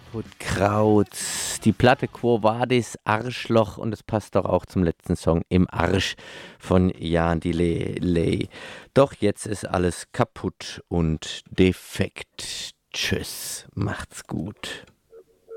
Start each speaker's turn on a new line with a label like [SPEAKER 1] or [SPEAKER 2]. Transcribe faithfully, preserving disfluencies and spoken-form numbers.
[SPEAKER 1] Kraut, die Platte Quo Vadis, Arschloch und es passt doch auch zum letzten Song Im Arsch von Jan Delay. Doch jetzt ist alles kaputt und defekt. Tschüss, macht's gut.